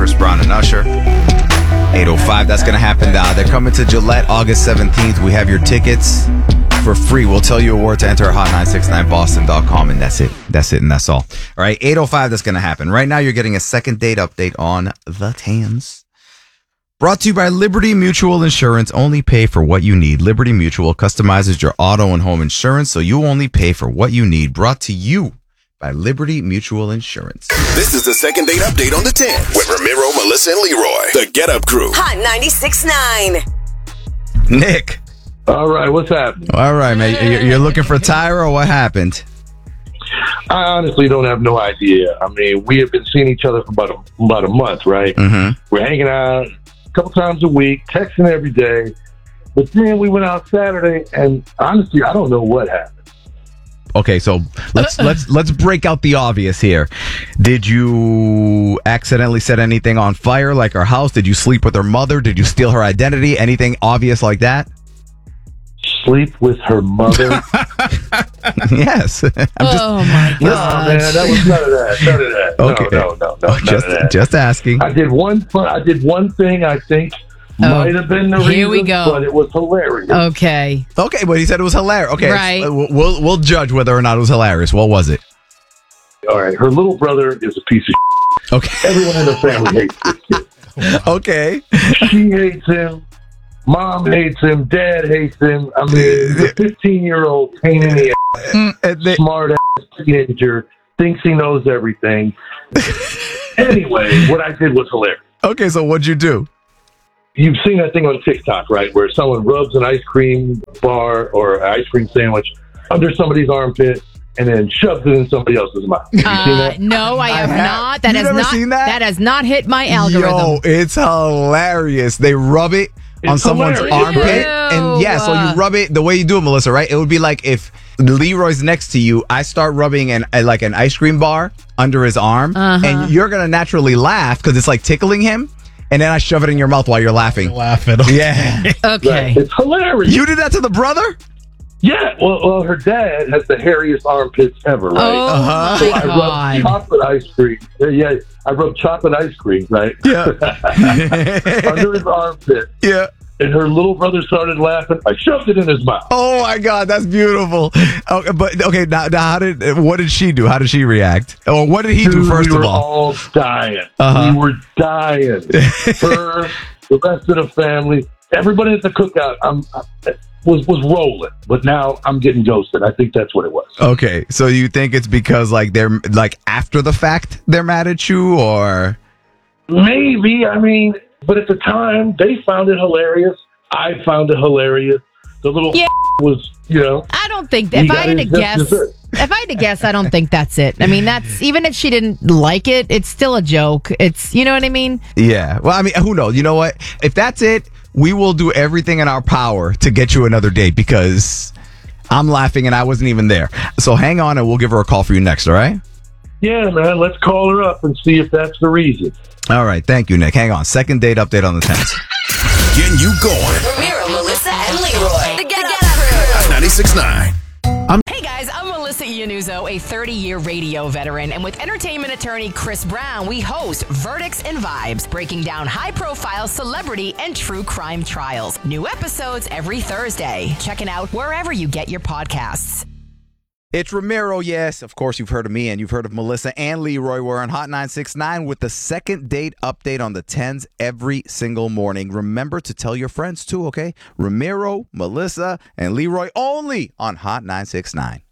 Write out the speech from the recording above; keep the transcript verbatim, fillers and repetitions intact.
Chris Brown and Usher. eight oh five, that's going to happen now. They're coming to Gillette August seventeenth. We have your tickets for free. We'll tell you a word to enter at hot nine six nine boston dot com, and that's it. That's it, and that's all. All right, eight oh five, that's going to happen. Right now, you're getting a second date update on The Tans. Brought to you by Liberty Mutual Insurance. Only pay for what you need. Liberty Mutual customizes your auto and home insurance, so you only pay for what you need. Brought to you by Liberty Mutual Insurance. This is the second date update on The Tans with Ramiro, Melissa, and Leroy. The Get Up Crew. Hot ninety-six point nine. Nick. All right, what's happening? All right, man. You're- You're looking for Tyra, or what happened? I honestly don't have no idea. I mean, we have been seeing each other for about a, about a month, right? Mm-hmm. We're hanging out a couple times a week, texting every day. But then we went out Saturday, and honestly, I don't know what happened. Okay, so let's let's let's break out the obvious here. Did you accidentally set anything on fire, like her house? Did you sleep with her mother? Did you steal her identity? Anything obvious like that? Sleep with her mother? Yes. I'm just, Oh my No, god! man, that was none of that. None of that. Okay. No, no, no, no, none just of that. just asking. I did one. fu- I did one thing. I think might have been the reason, here we go. but it was hilarious. Okay, Okay, but he said it was hilarious. Okay, Right. uh, we'll we'll judge whether or not it was hilarious. What was it? All right, her little brother is a piece of. Okay. Everyone in the family hates this kid. Okay. She hates him. Mom hates him. Dad hates him. I mean, the fifteen-year-old pain in the ass, And they- smart ass teenager thinks he knows everything. Anyway, what I did was hilarious. okay, so what'd you do? You've seen that thing on TikTok, right, where someone rubs an ice cream bar or an ice cream sandwich under somebody's armpit and then shoves it in somebody else's mouth. Have you seen uh, that? no, I have have- not. That You've has never not. seen that? has not hit my algorithm. Yo, it's hilarious. They rub it on It's someone's hilarious, armpit. right? And yeah, so you rub it the way you do it, Melissa, right? It would be like if Leroy's next to you, I start rubbing an uh, like an ice cream bar under his arm, Uh-huh. and you're going to naturally laugh because it's like tickling him, and then I shove it in your mouth while you're laughing. Laughing. Yeah. Okay. It's hilarious. You did that to the brother? Yeah, well, well, her dad has the hairiest armpits ever, right? Oh Uh-huh. So my I rubbed god! chocolate ice cream. Yeah, yeah, I rubbed chocolate ice cream, right? Yeah. Under his armpit. Yeah. And her little brother started laughing. I shoved it in his mouth. Oh my God, that's beautiful. Okay, but okay, now, now how did what did she do? How did she react? Or what did he do Dude, first we of were all? all dying. Uh-huh. We were dying. Her, the rest of the family, everybody at the cookout, I'm, I, was was rolling. But now I'm getting ghosted. I think that's what it was. Okay, so you think it's because like they're like after the fact they're mad at you, or Maybe. I mean, but at the time, they found it hilarious. I found it hilarious. The little Yeah. was, you know. I don't think He if got I had to his just guess, dessert. if I had to guess, I don't think that's it. I mean, that's even if she didn't like it, it's still a joke. It's you know what I mean. yeah? Well, I mean, who knows? You know what? If that's it, we will do everything in our power to get you another date because I'm laughing and I wasn't even there. So hang on, and we'll give her a call for you next. All right? Yeah, man. Let's call her up and see if that's the reason. All right. Thank you, Nick. Hang on. Second date update on the tenth. Getting you going. Ramiro, Melissa, and Leroy. The Get Up Crew. ninety-six point nine. Hey guys, I'm Melissa Iannuzzo, a thirty-year radio veteran, and with entertainment attorney Chris Brown, we host Verdicts and Vibes, breaking down high-profile celebrity and true crime trials. New episodes every Thursday. Check it out wherever you get your podcasts. It's Ramiro, yes. Of course, you've heard of me and you've heard of Melissa and Leroy. We're on Hot nine six nine with the second date update on the tens every single morning. Remember to tell your friends too, okay? Ramiro, Melissa, and Leroy only on Hot nine six nine.